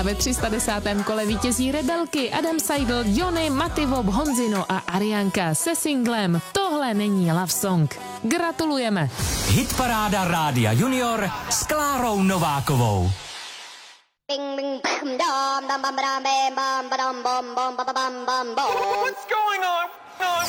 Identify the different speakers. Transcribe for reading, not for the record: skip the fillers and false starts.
Speaker 1: A ve 310. kole vítězí Rebelky, Adam Seidel, Jony, Mativop, Honzino a Arianka se singlem Tohle není love song. Gratulujeme.
Speaker 2: Hitparáda Rádia Junior s Klárou Novákovou.
Speaker 3: What's going on?